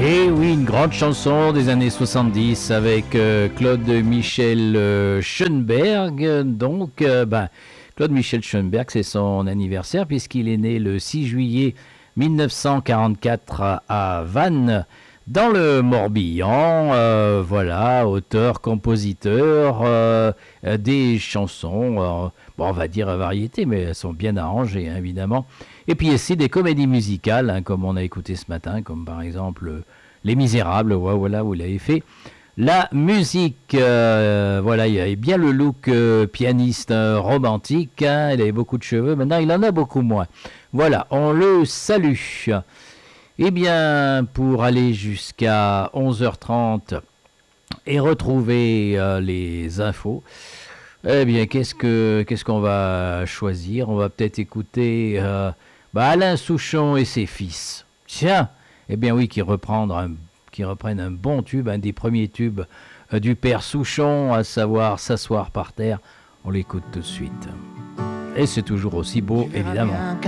Et oui, une grande chanson des années 70 avec Claude Michel Schoenberg. Donc, Claude Michel Schoenberg, c'est son anniversaire puisqu'il est né le 6 juillet 1944 à Vannes, dans le Morbihan. Voilà, auteur, compositeur des chansons, bon, on va dire variété, mais elles sont bien arrangées, hein, évidemment. Et puis ici des comédies musicales, hein, comme on a écouté ce matin, comme par exemple Les Misérables, ouais, voilà, où il avait fait la musique. Voilà, il avait bien le look pianiste romantique, hein, il avait beaucoup de cheveux, maintenant il en a beaucoup moins. Voilà, on le salue. Eh bien, pour aller jusqu'à 11h30 et retrouver les infos, eh bien, qu'est-ce qu'on va choisir? On va peut-être écouter Alain Souchon et ses fils. Tiens, eh bien oui, qui reprennent un bon tube, un des premiers tubes du père Souchon, à savoir S'asseoir par terre. On l'écoute tout de suite. Et c'est toujours aussi beau, évidemment.